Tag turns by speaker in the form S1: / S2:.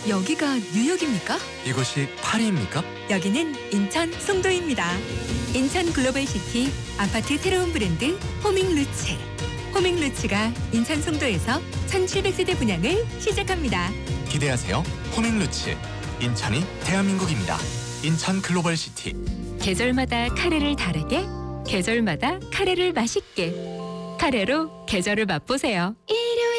S1: 여기가 뉴욕입니까?
S2: 이곳이 파리입니까?
S1: 여기는 인천 송도입니다. 인천 글로벌시티 아파트 새로운 브랜드 호밍루츠. 호밍루츠가 인천 송도에서 1700세대 분양을 시작합니다.
S2: 기대하세요. 호밍루츠. 인천이 대한민국입니다. 인천 글로벌시티.
S1: 계절마다 카레를 다르게, 계절마다 카레를 맛있게. 카레로 계절을 맛보세요.